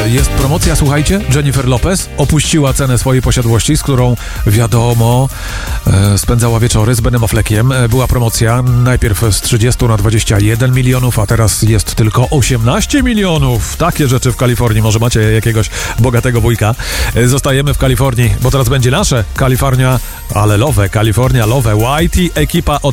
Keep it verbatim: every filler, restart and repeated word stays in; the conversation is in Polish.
Jest promocja, słuchajcie, Jennifer Lopez opuściła cenę swojej posiadłości, z którą wiadomo spędzała wieczory z Benem Affleckiem. Była promocja najpierw z trzydziestu na dwadzieścia jeden milionów, a teraz jest tylko osiemnaście milionów. Takie rzeczy w Kalifornii. Może macie jakiegoś bogatego wujka. Zostajemy w Kalifornii, bo teraz będzie nasze Kalifornia, ale Love, Kalifornia Love. Y T, ekipa od